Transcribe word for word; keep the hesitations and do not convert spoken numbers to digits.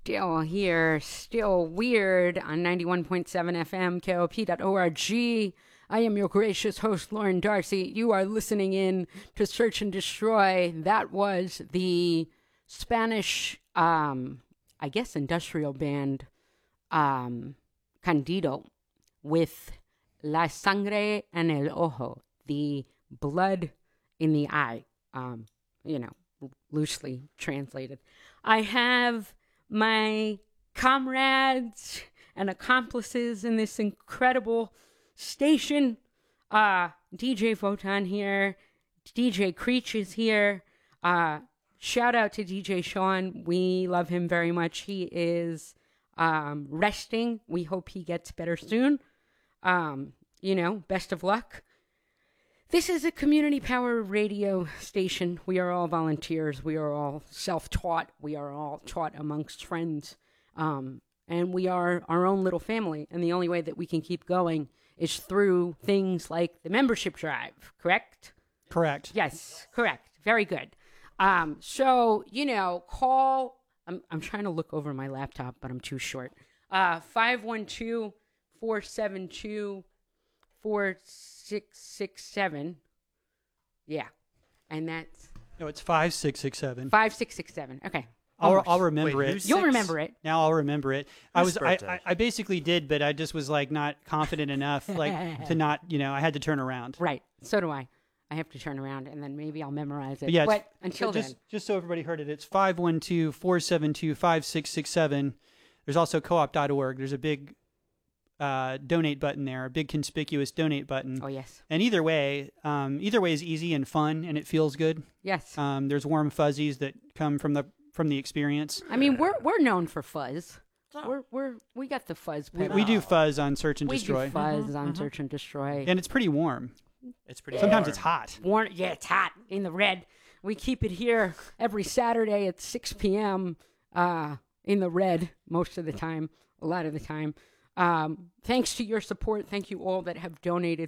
Still here, still weird on ninety-one point seven F M, K O P dot org. I am your gracious host, Lauren Darcy. You are listening in to Search and Destroy. That was the Spanish, um, I guess, industrial band, um, Candido, with La Sangre en el Ojo, the blood in the eye, um, you know, loosely translated. I have my comrades and accomplices in this incredible station. Uh, D J Photon here. D J Creech is here. Uh, shout out to D J Sean. We love him very much. He is um, resting. We hope he gets better soon. Um, you know, best of luck. This is a community power radio station. We are all volunteers. We are all self-taught. We are all taught amongst friends. Um, and we are our own little family. And the only way that we can keep going is through things like the membership drive, correct? Correct. Yes, correct. Very good. Um, so, you know, call, I'm, I'm trying to look over my laptop, but I'm too short. Uh, five one two, four seven two, four six six seven. Yeah. And that's No, it's five six six seven. five six six seven. Okay. I'll, Almost. I'll remember Wait, it. who's You'll six? remember it. Now I'll remember it. I Whose was I, birthday? I, I basically did, but I just was like not confident enough like to not, you know, I had to turn around. Right. So do I. I have to turn around and then maybe I'll memorize it. But yeah, it's- but until just then. just so everybody heard it, it's five one two, four seven two, five six six seven. There's also co op dot org. There's a big uh, donate button there, a big conspicuous donate button. Oh, yes. And either way, um, either way is easy and fun, and it feels good. Yes. Um, there's warm fuzzies that come from the from the experience. I mean, we're we're known for fuzz. We're we're we got the fuzz We, pedal. we do fuzz on Search and We Destroy, do fuzz on Search and Destroy. and it's pretty warm. It's pretty. Sometimes warm. it's hot. Warn, yeah, it's hot in the red. We keep it here every Saturday at six p.m. Uh, in the red most of the time, a lot of the time. Um, thanks to your support, thank you all that have donated